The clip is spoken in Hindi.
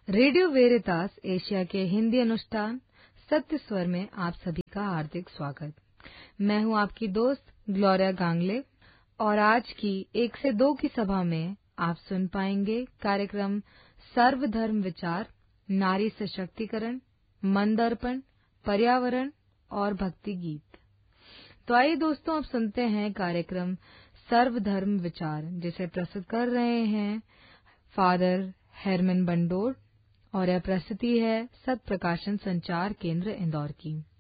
रेडियो वेरितास एशिया के हिंदी अनुष्ठान सत्य स्वर में आप सभी का हार्दिक स्वागत। मैं हूं आपकी दोस्त ग्लोरिया गांगले और आज की 1 से 2 की सभा में आप सुन पाएंगे कार्यक्रम सर्वधर्म विचार, नारी सशक्तिकरण, मंदर्पण, पर्यावरण और भक्ति गीत। तो आइए दोस्तों, अब सुनते हैं कार्यक्रम सर्वधर्म विचार, जिसे प्रस्तुत कर रहे हैं फादर हेरमन बंडोर और यह प्रस्तुति है सत प्रकाशन संचार केंद्र इंदौर की।